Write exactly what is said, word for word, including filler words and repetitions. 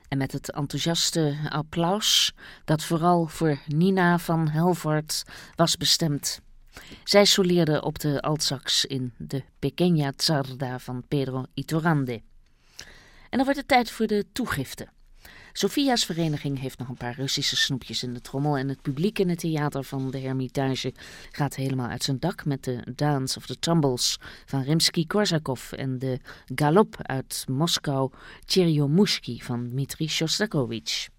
En met het enthousiaste applaus dat vooral voor Nina van Helvoort was bestemd. Zij soleerde op de altsax in de Pequeña Tzarda van Pedro Iturralde. En dan wordt het tijd voor de toegifte. Sofia's vereniging heeft nog een paar Russische snoepjes in de trommel en het publiek in het theater van de Hermitage gaat helemaal uit zijn dak met de Dance of the Tumbles van Rimsky-Korsakov en de Galop uit Moskou Tcheryomushki van Dmitri Shostakovich.